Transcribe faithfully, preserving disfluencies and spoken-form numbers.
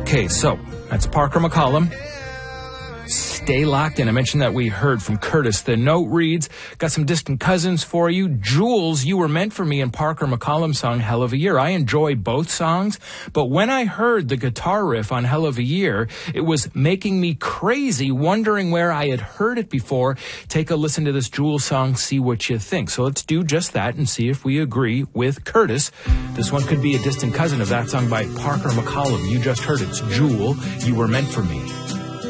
Okay, so that's Parker McCollum. Stay locked in. I mentioned that we heard from Curtis. The note reads, got some distant cousins for you. Jules, You Were Meant for Me, and Parker McCollum song Hell of a Year. I enjoy both songs, but when I heard the guitar riff on Hell of a Year, it was making me crazy, wondering where I had heard it before. Take a listen to this Jules song, see what you think. So let's do just that and see if we agree with Curtis. This one could be a distant cousin of that song by Parker McCollum. You just heard it's Jewel, You Were Meant for Me.